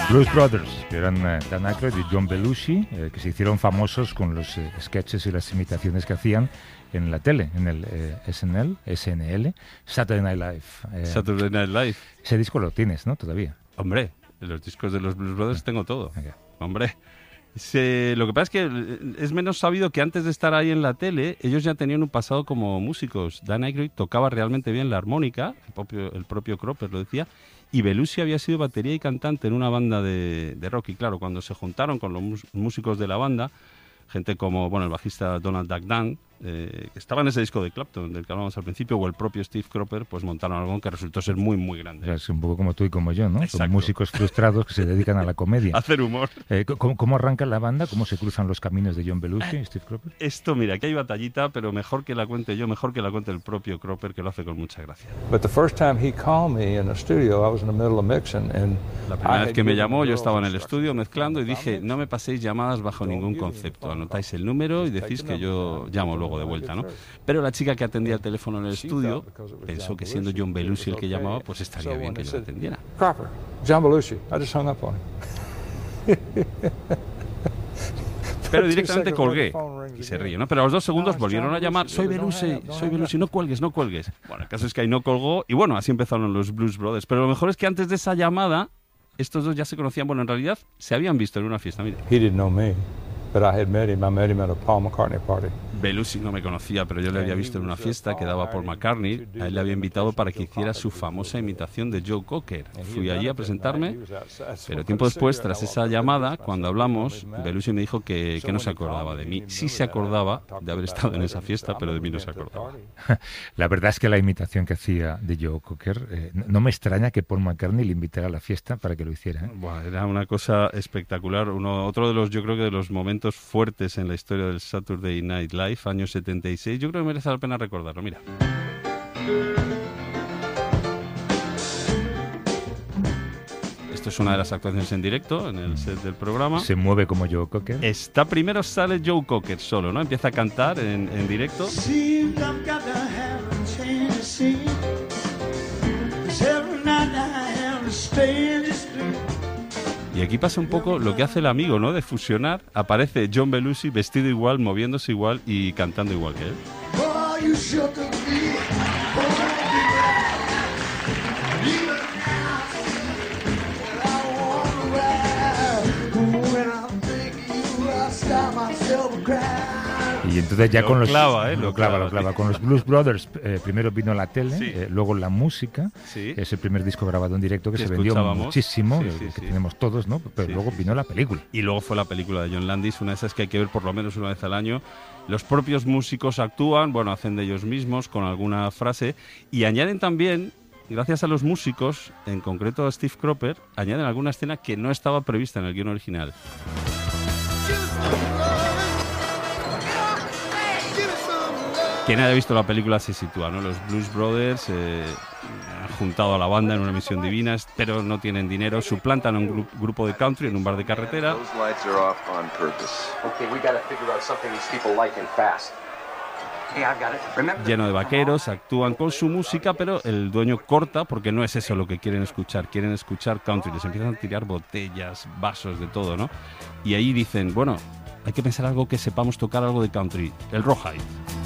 Blues Brothers, que eran Dan Aykroyd y John Belushi, que se hicieron famosos con los sketches y las imitaciones que hacían en la tele, en el SNL, Saturday Night Live. Saturday Night Live. Ese disco lo tienes, ¿no? Todavía. Hombre, en los discos de los Blues Brothers tengo todo. Okay. Hombre. Lo que pasa es que es menos sabido que antes de estar ahí en la tele, ellos ya tenían un pasado como músicos. Dan Aykroyd tocaba realmente bien la armónica, el propio Cropper lo decía, y Belushi había sido batería y cantante en una banda de rock. Y claro, cuando se juntaron con los músicos de la banda, gente como el bajista Donald Duck Dunn, que estaba en ese disco de Clapton, del que hablábamos al principio, o el propio Steve Cropper, pues montaron algo que resultó ser muy, muy grande. O sea, es un poco como tú y como yo, ¿no? Exacto. Son músicos frustrados que se dedican a la comedia. Hacer humor. ¿Cómo arranca la banda? ¿Cómo se cruzan los caminos de John Belushi y Steve Cropper? Esto, mira, aquí hay batallita, pero mejor que la cuente yo, mejor que la cuente el propio Cropper, que lo hace con mucha gracia. La primera vez que me llamó, yo estaba en el estudio mezclando y dije, no me paséis llamadas bajo ningún concepto, anotáis el número y decís que yo llamo luego de vuelta, ¿no? Pero la chica que atendía el teléfono en el estudio pensó que siendo John Belushi el que llamaba, pues estaría bien que yo lo atendiera. Cropper, John Belushi, I just hung up on him. Pero directamente colgué y se ríe, ¿no? Pero a los 2 segundos volvieron a llamar, soy Belushi, no cuelgues. Bueno, el caso es que ahí no colgó y bueno, así empezaron los Blues Brothers. Pero lo mejor es que antes de esa llamada, estos dos ya se conocían, en realidad se habían visto en una fiesta, mira. He didn't know me, but I met him at a Paul McCartney party. Belushi no me conocía, pero yo le había visto en una fiesta que daba Paul McCartney. A él le había invitado para que hiciera su famosa imitación de Joe Cocker. Fui allí a presentarme, pero tiempo después, tras esa llamada, cuando hablamos, Belushi me dijo que no se acordaba de mí. Sí se acordaba de haber estado en esa fiesta, pero de mí no se acordaba. La verdad es que la imitación que hacía de Joe Cocker, no me extraña que Paul McCartney le invitara a la fiesta para que lo hiciera, ¿eh? Buah, era una cosa espectacular. Otro de los, yo creo que de los momentos fuertes en la historia del Saturday Night Live, año 76, yo creo que merece la pena recordarlo, mira. Esto es una de las actuaciones en directo en el set del programa. Se mueve como Joe Cocker. Primero sale Joe Cocker solo, ¿no? Empieza a cantar en directo. Y aquí pasa un poco lo que hace el amigo, ¿no? De fusionar. Aparece John Belushi vestido igual, moviéndose igual y cantando igual que él. Y entonces ya con los... Lo clava. Con los Blues Brothers, primero vino la tele, sí. Luego la música, sí. Es el primer disco grabado en directo que se vendió muchísimo, sí, que tenemos todos, ¿no? Pero luego vino la película. Y luego fue la película de John Landis, una de esas que hay que ver por lo menos una vez al año. Los propios músicos actúan, hacen de ellos mismos con alguna frase y añaden también, gracias a los músicos, en concreto a Steve Cropper, añaden alguna escena que no estaba prevista en el guion original. Quien haya visto la película se sitúa, ¿no? Los Blues Brothers han juntado a la banda en una misión divina, pero no tienen dinero, suplantan a un grupo de country en un bar de carretera. Lleno de vaqueros, actúan con su música, pero el dueño corta porque no es eso lo que quieren escuchar country, les empiezan a tirar botellas, vasos, de todo, ¿no? Y ahí dicen, hay que pensar algo que sepamos tocar algo de country, el rawhide.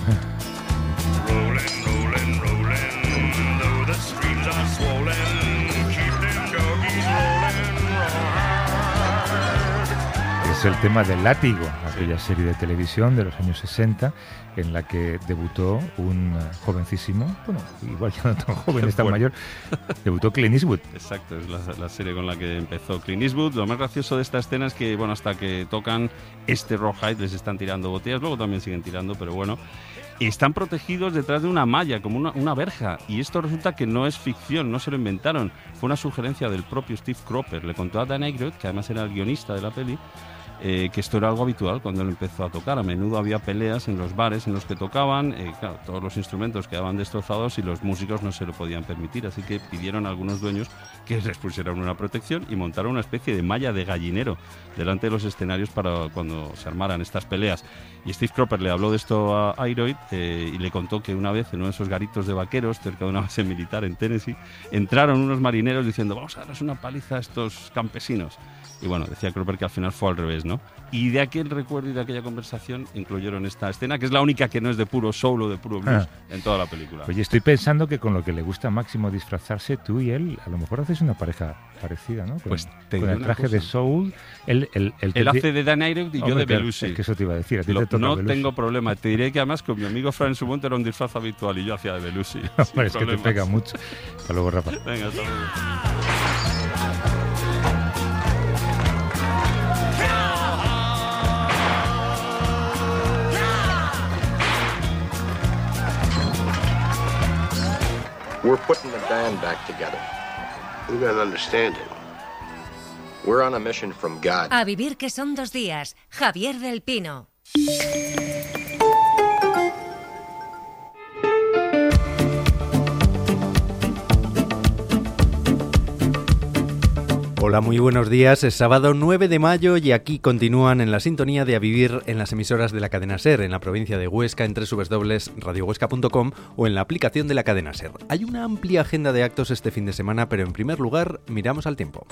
Es el tema del Látigo, aquella serie de televisión de los años 60 en la que debutó un jovencísimo, igual ya no tan joven, tan mayor, debutó Clint Eastwood. Exacto, es la serie con la que empezó Clint Eastwood. Lo más gracioso de esta escena es que, hasta que tocan este rawhide les están tirando botellas, luego también siguen tirando, pero están protegidos detrás de una malla, como una verja. Y esto resulta que no es ficción, no se lo inventaron. Fue una sugerencia del propio Steve Cropper. Le contó a Dan Aykroyd, que además era el guionista de la peli, que esto era algo habitual cuando él empezó a tocar. A menudo había peleas en los bares en los que tocaban, claro, todos los instrumentos quedaban destrozados y los músicos no se lo podían permitir, así que pidieron a algunos dueños que les pusieran una protección y montaron una especie de malla de gallinero delante de los escenarios para cuando se armaran estas peleas. Y Steve Cropper le habló de esto a Aykroyd y le contó que una vez en uno de esos garitos de vaqueros cerca de una base militar en Tennessee entraron unos marineros diciendo: vamos a darles una paliza a estos campesinos. Y bueno, decía Cropper que al final fue al revés, ¿no? Y de aquel recuerdo y de aquella conversación incluyeron esta escena, que es la única que no es de puro soul o de puro blues en toda la película. Oye, estoy pensando que con lo que le gusta a Máximo disfrazarse, tú y él, a lo mejor hacéis una pareja parecida, ¿no? Con el traje de soul. Él hace de Dan Aykroyd y yo de Belushi. Es que eso te iba a decir. A ti te toca no Belushi. Tengo problema. Te diré que además con mi amigo Fran en su momento era un disfraz habitual y yo hacía de Belushi. Hombre, es que te pega mucho. Hasta luego, Rafa. Venga, hasta luego. We're putting the band back together. You gotta understand it. We're on a mission from God. A vivir que son 2 días. Javier del Pino. Hola, muy buenos días. Es sábado 9 de mayo y aquí continúan en la sintonía de A Vivir en las emisoras de la cadena SER, en la provincia de Huesca, en www.radiohuesca.com o en la aplicación de la cadena SER. Hay una amplia agenda de actos este fin de semana, pero en primer lugar, miramos al tiempo.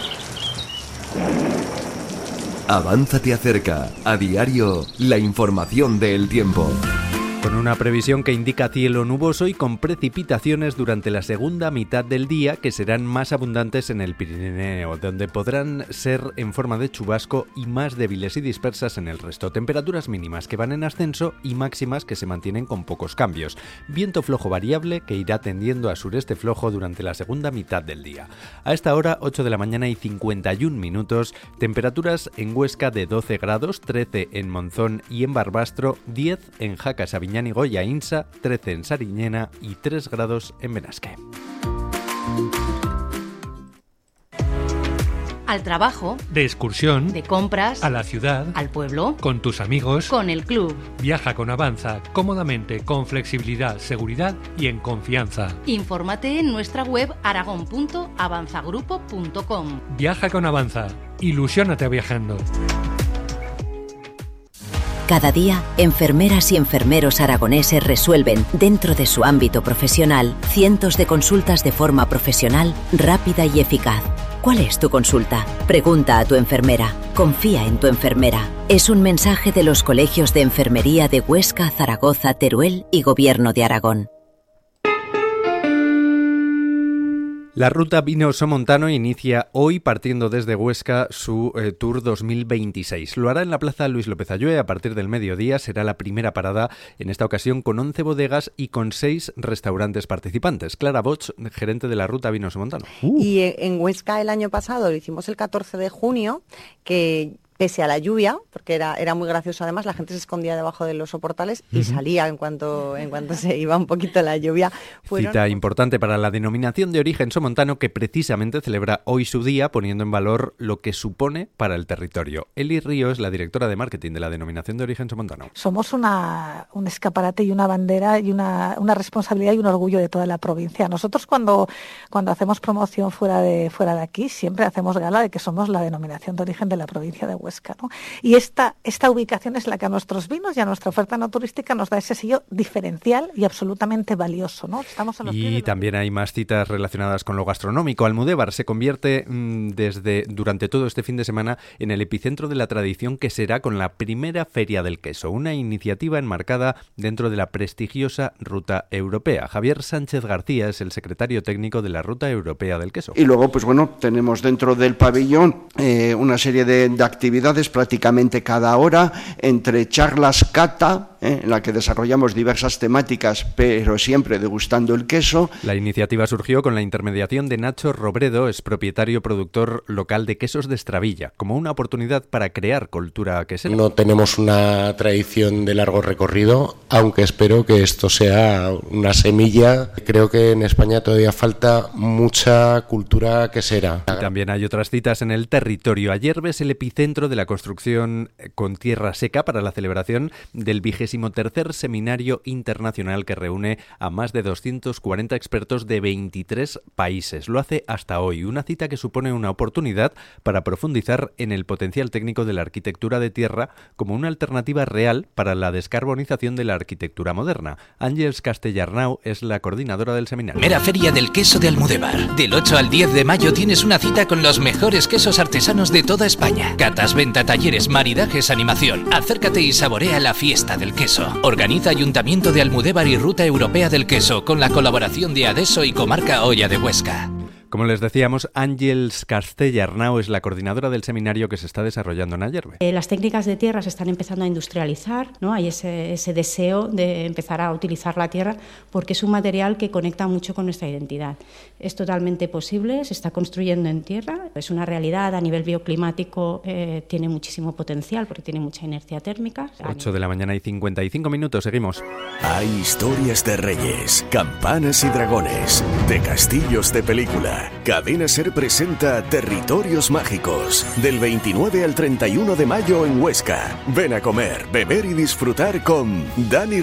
Avanza te acerca, a diario, la información del tiempo. Con una previsión que indica cielo nuboso y con precipitaciones durante la segunda mitad del día, que serán más abundantes en el Pirineo, donde podrán ser en forma de chubasco y más débiles y dispersas en el resto. Temperaturas mínimas que van en ascenso y máximas que se mantienen con pocos cambios. Viento flojo variable que irá tendiendo a sureste flojo durante la segunda mitad del día. A esta hora, 8 de la mañana y 51 minutos, temperaturas en Huesca de 12 grados, 13 en Monzón y en Barbastro, 10 en Jaca, Sabiñán y Goya, Insa, 13 en Sariñena y 3 grados en Benasque. Al trabajo, de excursión, de compras, a la ciudad, al pueblo, con tus amigos, con el club. Viaja con Avanza cómodamente, con flexibilidad, seguridad y en confianza. Infórmate en nuestra web aragon.avanzagrupo.com. Viaja con Avanza. Ilusiónate viajando. Cada día, enfermeras y enfermeros aragoneses resuelven, dentro de su ámbito profesional, cientos de consultas de forma profesional, rápida y eficaz. ¿Cuál es tu consulta? Pregunta a tu enfermera. Confía en tu enfermera. Es un mensaje de los colegios de enfermería de Huesca, Zaragoza, Teruel y Gobierno de Aragón. La ruta Vino Somontano inicia hoy partiendo desde Huesca su Tour 2026. Lo hará en la Plaza Luis López Ayue a partir del mediodía. Será la primera parada, en esta ocasión con 11 bodegas y con 6 restaurantes participantes. Clara Boch, gerente de la ruta Vino Somontano. Y en Huesca el año pasado lo hicimos el 14 de junio, que pese a la lluvia, porque era muy gracioso además, la gente se escondía debajo de los soportales y salía en cuanto se iba un poquito la lluvia. Cita importante para la denominación de origen somontano, que precisamente celebra hoy su día, poniendo en valor lo que supone para el territorio. Eli Río es la directora de marketing de la denominación de origen somontano. Somos un escaparate y una bandera y una responsabilidad y un orgullo de toda la provincia. Nosotros cuando hacemos promoción fuera de aquí, siempre hacemos gala de que somos la denominación de origen de la provincia de Huesca. ¿No? Y esta ubicación es la que a nuestros vinos y a nuestra oferta no turística nos da ese sello diferencial y absolutamente valioso, ¿no? Estamos a los y también hay más citas relacionadas con lo gastronómico. Almudévar se convierte durante todo este fin de semana en el epicentro de la tradición, que será con la primera Feria del Queso, una iniciativa enmarcada dentro de la prestigiosa Ruta Europea. Javier Sánchez García es el secretario técnico de la Ruta Europea del Queso. Y luego, pues bueno, tenemos dentro del pabellón una serie de actividades prácticamente cada hora, entre charlas cata, en la que desarrollamos diversas temáticas, pero siempre degustando el queso. La iniciativa surgió con la intermediación de Nacho Robredo, es propietario productor local de quesos de Estravilla, como una oportunidad para crear cultura quesera. No tenemos una tradición de largo recorrido, aunque espero que esto sea una semilla. Creo que en España todavía falta mucha cultura quesera. Y también hay otras citas en el territorio. Ayer ves el epicentro de la construcción con tierra seca para la celebración del 23º Seminario Internacional que reúne a más de 240 expertos de 23 países. Lo hace hasta hoy, una cita que supone una oportunidad para profundizar en el potencial técnico de la arquitectura de tierra como una alternativa real para la descarbonización de la arquitectura moderna. Àngels Castellarnau es la coordinadora del seminario. Mera Feria del Queso de Almudévar. Del 8 al 10 de mayo tienes una cita con los mejores quesos artesanos de toda España. Catas, venta, talleres, maridajes, animación. Acércate y saborea la fiesta del queso. Organiza Ayuntamiento de Almudévar y Ruta Europea del Queso con la colaboración de Adeso y Comarca Olla de Huesca. Como les decíamos, Àngels Castellarnau es la coordinadora del seminario que se está desarrollando en Ayerbe. Las técnicas de tierra se están empezando a industrializar, ¿no? Hay ese deseo de empezar a utilizar la tierra porque es un material que conecta mucho con nuestra identidad. Es totalmente posible, se está construyendo en tierra, es una realidad a nivel bioclimático, tiene muchísimo potencial porque tiene mucha inercia térmica. 8 de la mañana y 55 minutos, seguimos. Hay historias de reyes, campanas y dragones, de castillos de película. Cadena SER presenta Territorios Mágicos, del 29 al 31 de mayo en Huesca. Ven a comer, beber y disfrutar con Dani